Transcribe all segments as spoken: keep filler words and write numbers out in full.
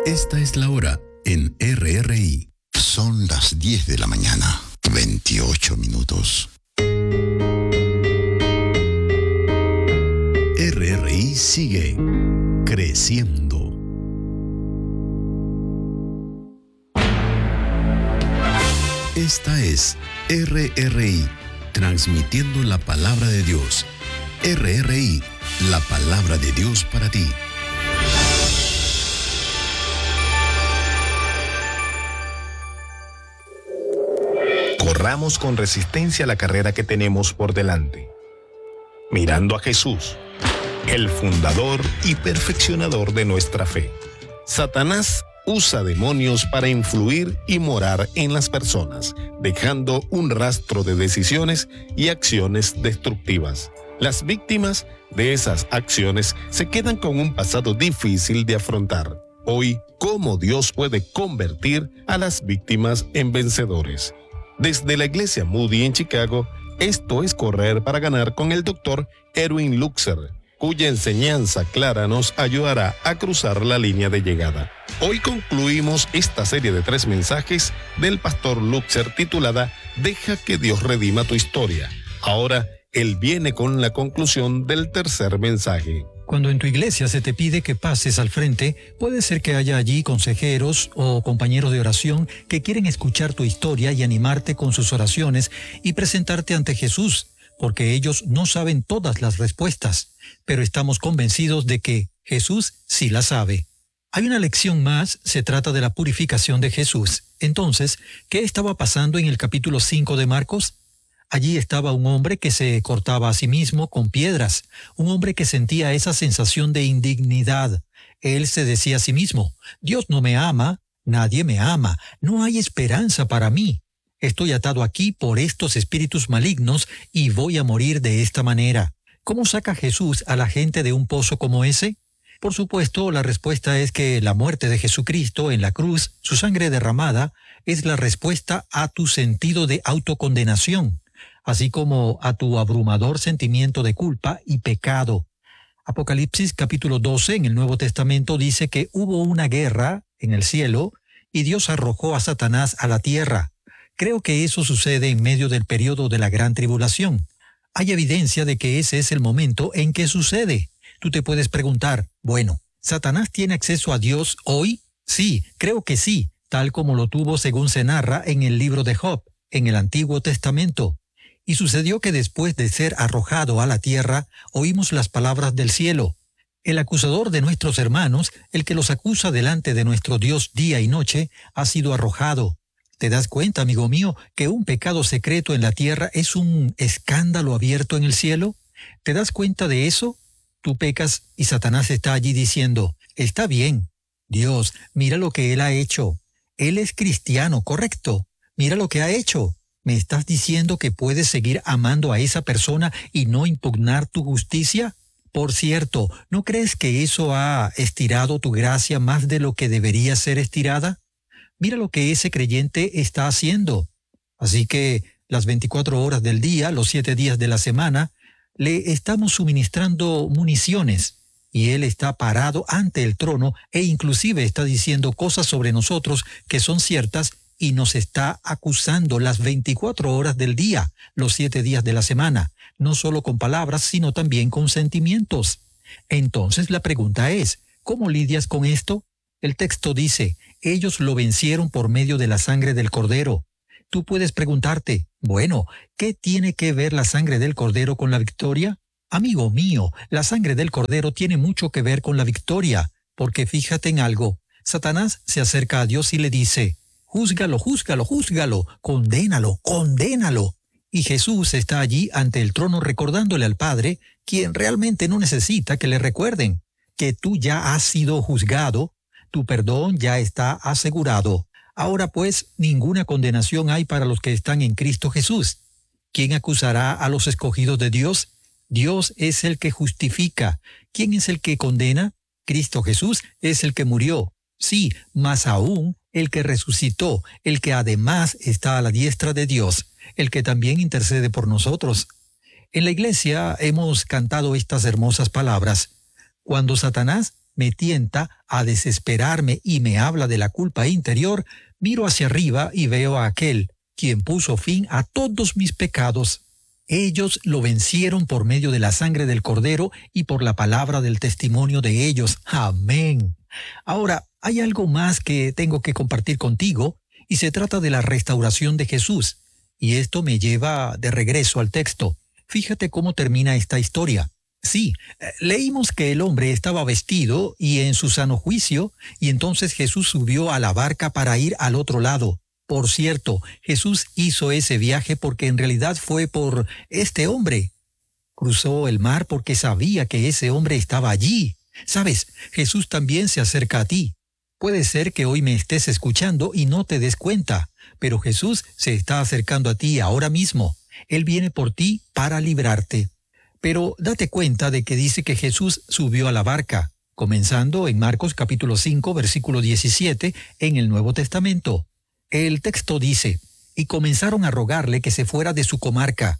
Esta es la hora en R R I. Son las diez de la mañana, veintiocho minutos. R R I sigue creciendo. Esta es R R I, transmitiendo la palabra de Dios. R R I, la palabra de Dios para ti. Corramos con resistencia la carrera que tenemos por delante, mirando a Jesús, el fundador y perfeccionador de nuestra fe. Satanás usa demonios para influir y morar en las personas, dejando un rastro de decisiones y acciones destructivas. Las víctimas de esas acciones se quedan con un pasado difícil de afrontar. Hoy, ¿cómo Dios puede convertir a las víctimas en vencedores? Desde la Iglesia Moody en Chicago, esto es Correr para Ganar con el doctor Erwin Lutzer, cuya enseñanza clara nos ayudará a cruzar la línea de llegada. Hoy concluimos esta serie de tres mensajes del pastor Lutzer titulada Deja que Dios redima tu historia. Ahora, él viene con la conclusión del tercer mensaje. Cuando en tu iglesia se te pide que pases al frente, puede ser que haya allí consejeros o compañeros de oración que quieren escuchar tu historia y animarte con sus oraciones y presentarte ante Jesús, porque ellos no saben todas las respuestas, pero estamos convencidos de que Jesús sí la sabe. Hay una lección más, se trata de la purificación de Jesús. Entonces, ¿qué estaba pasando en el capítulo cinco de Marcos? Allí estaba un hombre que se cortaba a sí mismo con piedras, un hombre que sentía esa sensación de indignidad. Él se decía a sí mismo, Dios no me ama, nadie me ama, no hay esperanza para mí. Estoy atado aquí por estos espíritus malignos y voy a morir de esta manera. ¿Cómo saca Jesús a la gente de un pozo como ese? Por supuesto, la respuesta es que la muerte de Jesucristo en la cruz, su sangre derramada, es la respuesta a tu sentido de autocondenación, así como a tu abrumador sentimiento de culpa y pecado. Apocalipsis capítulo doce en el Nuevo Testamento dice que hubo una guerra en el cielo y Dios arrojó a Satanás a la tierra. Creo que eso sucede en medio del periodo de la gran tribulación. Hay evidencia de que ese es el momento en que sucede. Tú te puedes preguntar, bueno, ¿Satanás tiene acceso a Dios hoy? Sí, creo que sí, tal como lo tuvo según se narra en el libro de Job, en el Antiguo Testamento. Y sucedió que después de ser arrojado a la tierra, oímos las palabras del cielo. El acusador de nuestros hermanos, el que los acusa delante de nuestro Dios día y noche, ha sido arrojado. ¿Te das cuenta, amigo mío, que un pecado secreto en la tierra es un escándalo abierto en el cielo? ¿Te das cuenta de eso? Tú pecas y Satanás está allí diciendo, está bien, Dios, mira lo que él ha hecho. Él es cristiano, correcto. Mira lo que ha hecho. ¿Me estás diciendo que puedes seguir amando a esa persona y no impugnar tu justicia? Por cierto, ¿no crees que eso ha estirado tu gracia más de lo que debería ser estirada? Mira lo que ese creyente está haciendo. Así que las veinticuatro horas del día, los siete días de la semana, le estamos suministrando municiones y él está parado ante el trono e inclusive está diciendo cosas sobre nosotros que son ciertas y nos está acusando las veinticuatro horas del día, los siete días de la semana, no solo con palabras, sino también con sentimientos. Entonces la pregunta es, ¿cómo lidias con esto? El texto dice, ellos lo vencieron por medio de la sangre del Cordero. Tú puedes preguntarte, bueno, ¿qué tiene que ver la sangre del Cordero con la victoria? Amigo mío, la sangre del Cordero tiene mucho que ver con la victoria, porque fíjate en algo, Satanás se acerca a Dios y le dice, Júzgalo, júzgalo, júzgalo, condénalo, condénalo. Y Jesús está allí ante el trono recordándole al Padre, quien realmente no necesita que le recuerden, que tú ya has sido juzgado, tu perdón ya está asegurado. Ahora pues, ninguna condenación hay para los que están en Cristo Jesús. ¿Quién acusará a los escogidos de Dios? Dios es el que justifica. ¿Quién es el que condena? Cristo Jesús es el que murió. Sí, más aún, el que resucitó, el que además está a la diestra de Dios, el que también intercede por nosotros. En la iglesia hemos cantado estas hermosas palabras. Cuando Satanás me tienta a desesperarme y me habla de la culpa interior, miro hacia arriba y veo a aquel quien puso fin a todos mis pecados. Ellos lo vencieron por medio de la sangre del Cordero y por la palabra del testimonio de ellos. Amén. Ahora, hay algo más que tengo que compartir contigo, y se trata de la restauración de Jesús. Y esto me lleva de regreso al texto. Fíjate cómo termina esta historia. Sí, leímos que el hombre estaba vestido y en su sano juicio, y entonces Jesús subió a la barca para ir al otro lado. Por cierto, Jesús hizo ese viaje porque en realidad fue por este hombre. Cruzó el mar porque sabía que ese hombre estaba allí. Sabes, Jesús también se acerca a ti. Puede ser que hoy me estés escuchando y no te des cuenta, pero Jesús se está acercando a ti ahora mismo. Él viene por ti para librarte. Pero date cuenta de que dice que Jesús subió a la barca, comenzando en Marcos capítulo cinco, versículo diecisiete, en el Nuevo Testamento. El texto dice, y comenzaron a rogarle que se fuera de su comarca.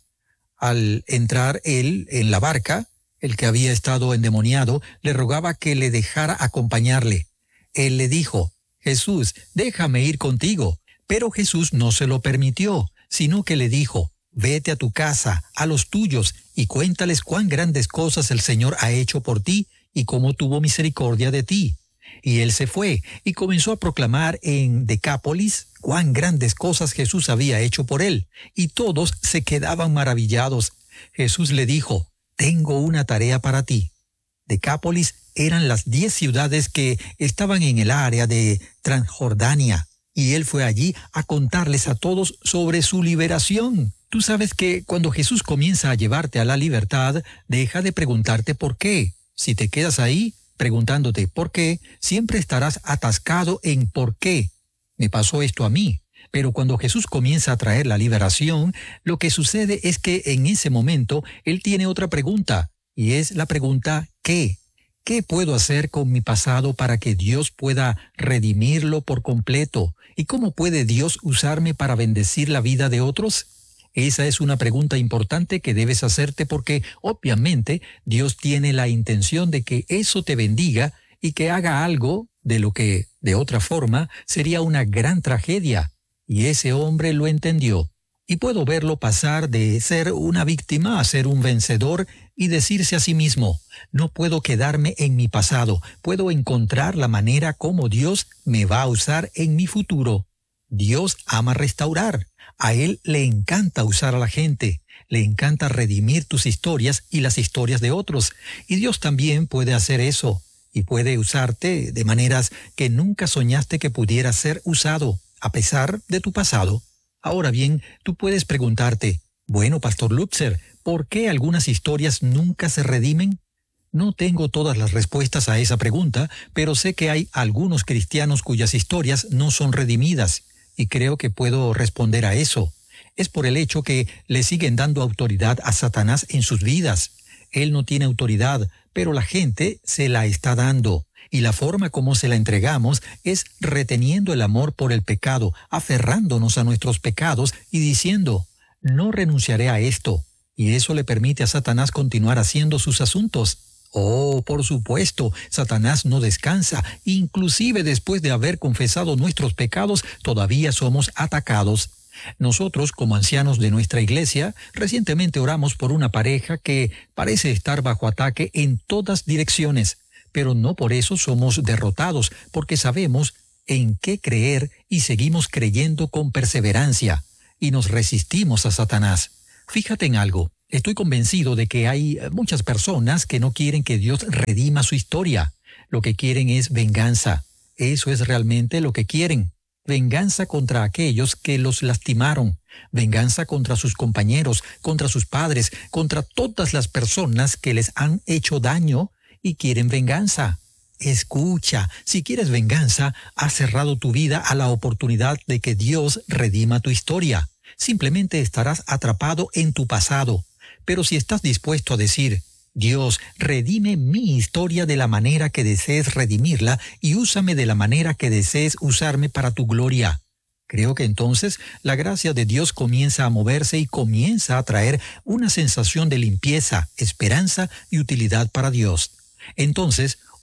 Al entrar él en la barca, el que había estado endemoniado le rogaba que le dejara acompañarle. Él le dijo, Jesús, déjame ir contigo. Pero Jesús no se lo permitió, sino que le dijo, vete a tu casa, a los tuyos, y cuéntales cuán grandes cosas el Señor ha hecho por ti y cómo tuvo misericordia de ti. Y él se fue y comenzó a proclamar en Decápolis cuán grandes cosas Jesús había hecho por él, y todos se quedaban maravillados. Jesús le dijo, tengo una tarea para ti. Decápolis eran las diez ciudades que estaban en el área de Transjordania, y él fue allí a contarles a todos sobre su liberación. Tú sabes que cuando Jesús comienza a llevarte a la libertad, deja de preguntarte por qué. Si te quedas ahí preguntándote por qué, siempre estarás atascado en por qué. Me pasó esto a mí. Pero cuando Jesús comienza a traer la liberación, lo que sucede es que en ese momento Él tiene otra pregunta, y es la pregunta ¿qué? ¿Qué puedo hacer con mi pasado para que Dios pueda redimirlo por completo? ¿Y cómo puede Dios usarme para bendecir la vida de otros? Esa es una pregunta importante que debes hacerte porque, obviamente, Dios tiene la intención de que eso te bendiga y que haga algo de lo que, de otra forma, sería una gran tragedia. Y ese hombre lo entendió. Y puedo verlo pasar de ser una víctima a ser un vencedor y decirse a sí mismo, no puedo quedarme en mi pasado, puedo encontrar la manera como Dios me va a usar en mi futuro. Dios ama restaurar. A Él le encanta usar a la gente, le encanta redimir tus historias y las historias de otros. Y Dios también puede hacer eso, y puede usarte de maneras que nunca soñaste que pudiera ser usado, a pesar de tu pasado. Ahora bien, tú puedes preguntarte, bueno, Pastor Lutzer, ¿por qué algunas historias nunca se redimen? No tengo todas las respuestas a esa pregunta, pero sé que hay algunos cristianos cuyas historias no son redimidas. Y creo que puedo responder a eso. Es por el hecho que le siguen dando autoridad a Satanás en sus vidas. Él no tiene autoridad, pero la gente se la está dando. Y la forma como se la entregamos es reteniendo el amor por el pecado, aferrándonos a nuestros pecados y diciendo, no renunciaré a esto. Y eso le permite a Satanás continuar haciendo sus asuntos. Oh, por supuesto, Satanás no descansa. Inclusive después de haber confesado nuestros pecados, todavía somos atacados. Nosotros, como ancianos de nuestra iglesia, recientemente oramos por una pareja que parece estar bajo ataque en todas direcciones. Pero no por eso somos derrotados, porque sabemos en qué creer y seguimos creyendo con perseverancia. Y nos resistimos a Satanás. Fíjate en algo. Estoy convencido de que hay muchas personas que no quieren que Dios redima su historia. Lo que quieren es venganza. Eso es realmente lo que quieren. Venganza contra aquellos que los lastimaron. Venganza contra sus compañeros, contra sus padres, contra todas las personas que les han hecho daño y quieren venganza. Escucha, si quieres venganza, has cerrado tu vida a la oportunidad de que Dios redima tu historia. Simplemente estarás atrapado en tu pasado. Pero si estás dispuesto a decir, Dios, redime mi historia de la manera que desees redimirla y úsame de la manera que desees usarme para tu gloria. Creo que entonces la gracia de Dios comienza a moverse y comienza a traer una sensación de limpieza, esperanza y utilidad para Dios. Entonces,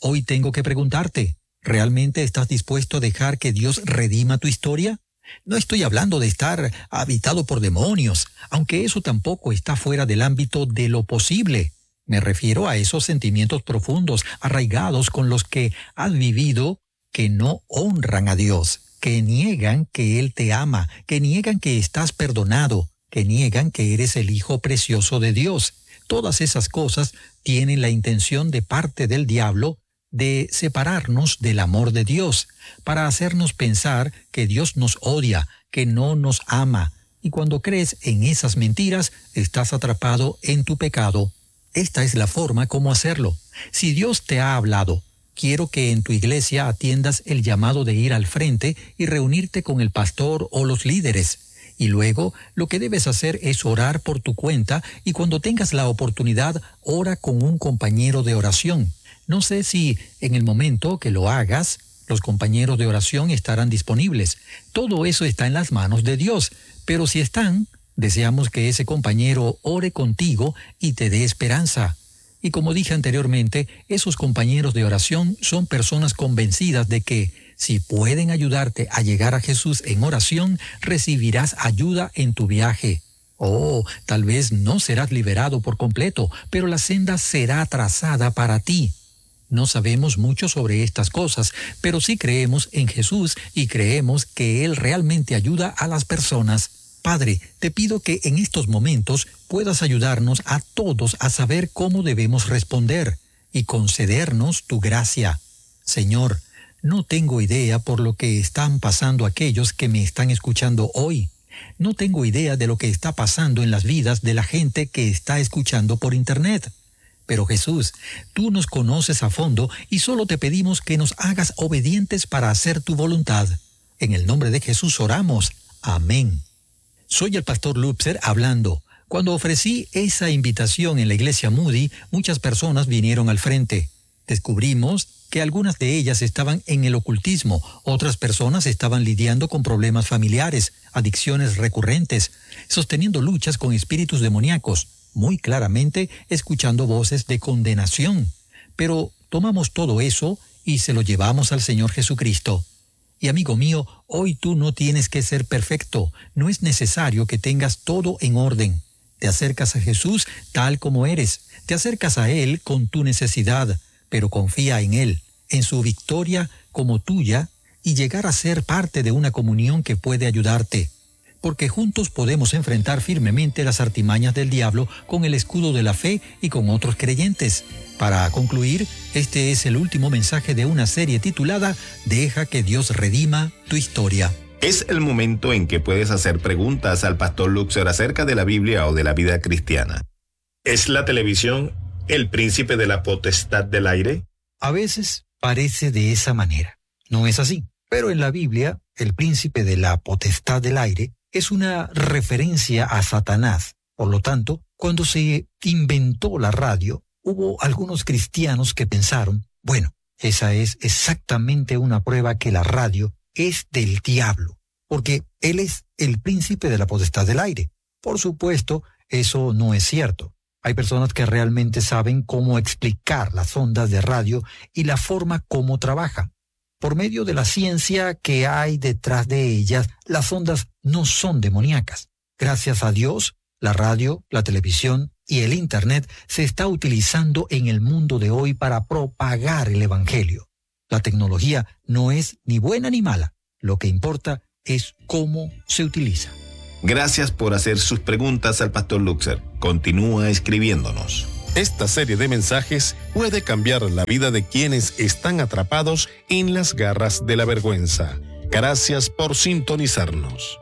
Hoy tengo que preguntarte, ¿realmente estás dispuesto a dejar que Dios redima tu historia? No estoy hablando de estar habitado por demonios, aunque eso tampoco está fuera del ámbito de lo posible. Me refiero a esos sentimientos profundos, arraigados con los que has vivido, que no honran a Dios, que niegan que Él te ama, que niegan que estás perdonado, que niegan que eres el Hijo precioso de Dios. Todas esas cosas tienen la intención de parte del diablo de separarnos del amor de Dios, para hacernos pensar que Dios nos odia, que no nos ama. Y cuando crees en esas mentiras, estás atrapado en tu pecado. Esta es la forma como hacerlo. Si Dios te ha hablado, quiero que en tu iglesia atiendas el llamado de ir al frente y reunirte con el pastor o los líderes. Y luego, lo que debes hacer es orar por tu cuenta y cuando tengas la oportunidad, ora con un compañero de oración. No sé si en el momento que lo hagas, los compañeros de oración estarán disponibles. Todo eso está en las manos de Dios, pero si están, deseamos que ese compañero ore contigo y te dé esperanza. Y como dije anteriormente, esos compañeros de oración son personas convencidas de que, si pueden ayudarte a llegar a Jesús en oración, recibirás ayuda en tu viaje. Oh, tal vez no serás liberado por completo, pero la senda será trazada para ti. No sabemos mucho sobre estas cosas, pero sí creemos en Jesús y creemos que Él realmente ayuda a las personas. Padre, te pido que en estos momentos puedas ayudarnos a todos a saber cómo debemos responder y concedernos tu gracia. Señor, no tengo idea por lo que están pasando aquellos que me están escuchando hoy. No tengo idea de lo que está pasando en las vidas de la gente que está escuchando por Internet. Pero Jesús, tú nos conoces a fondo y solo te pedimos que nos hagas obedientes para hacer tu voluntad. En el nombre de Jesús oramos. Amén. Soy el pastor Lupser hablando. Cuando ofrecí esa invitación en la iglesia Moody, muchas personas vinieron al frente. Descubrimos que algunas de ellas estaban en el ocultismo, otras personas estaban lidiando con problemas familiares, adicciones recurrentes, sosteniendo luchas con espíritus demoníacos, muy claramente escuchando voces de condenación. Pero tomamos todo eso y se lo llevamos al Señor Jesucristo. Y amigo mío, hoy tú no tienes que ser perfecto, no es necesario que tengas todo en orden. Te acercas a Jesús tal como eres, te acercas a Él con tu necesidad, pero confía en Él, en su victoria como tuya y llegar a ser parte de una comunión que puede ayudarte. Porque juntos podemos enfrentar firmemente las artimañas del diablo con el escudo de la fe y con otros creyentes. Para concluir, este es el último mensaje de una serie titulada Deja que Dios redima tu historia. Es el momento en que puedes hacer preguntas al pastor Luxer acerca de la Biblia o de la vida cristiana. ¿Es la televisión el príncipe de la potestad del aire? A veces parece de esa manera. No es así. Pero en la Biblia, el príncipe de la potestad del aire es una referencia a Satanás. Por lo tanto, cuando se inventó la radio, hubo algunos cristianos que pensaron, bueno, esa es exactamente una prueba que la radio es del diablo, porque él es el príncipe de la potestad del aire. Por supuesto, eso no es cierto. Hay personas que realmente saben cómo explicar las ondas de radio y la forma como trabajan. Por medio de la ciencia que hay detrás de ellas, las ondas no son demoníacas. Gracias a Dios, la radio, la televisión y el Internet se está utilizando en el mundo de hoy para propagar el Evangelio. La tecnología no es ni buena ni mala. Lo que importa es cómo se utiliza. Gracias por hacer sus preguntas al pastor Luxer. Continúa escribiéndonos. Esta serie de mensajes puede cambiar la vida de quienes están atrapados en las garras de la vergüenza. Gracias por sintonizarnos.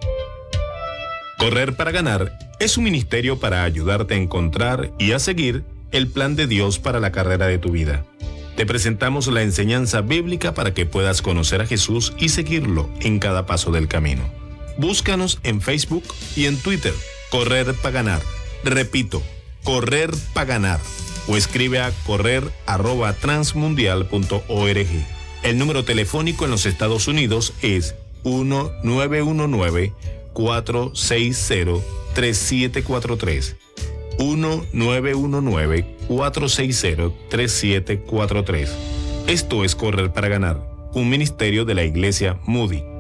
Correr para ganar es un ministerio para ayudarte a encontrar y a seguir el plan de Dios para la carrera de tu vida. Te presentamos la enseñanza bíblica para que puedas conocer a Jesús y seguirlo en cada paso del camino. Búscanos en Facebook y en Twitter. Correr para ganar. Repito, Correr para ganar, o escribe a correr arroba transmundial punto org. El número telefónico en los Estados Unidos es uno nueve uno nueve, cuatro seis cero, tres siete cuatro tres. uno nueve uno nueve, cuatro seis cero, tres siete cuatro tres. Esto es Correr para Ganar, un ministerio de la Iglesia Moody.